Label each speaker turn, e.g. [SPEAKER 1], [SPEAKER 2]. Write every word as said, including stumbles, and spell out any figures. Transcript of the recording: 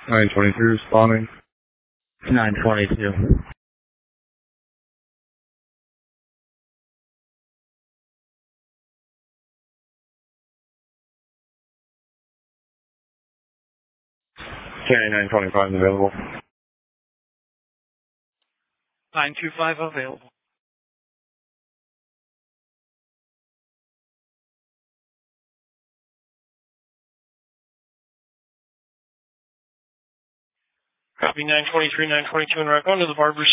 [SPEAKER 1] nine twenty-three responding.
[SPEAKER 2] nine twenty-two.
[SPEAKER 1] County nine twenty-five is available.
[SPEAKER 3] nine two five available. Copy nine twenty-three, nine twenty-two, and Raccoon to the Barber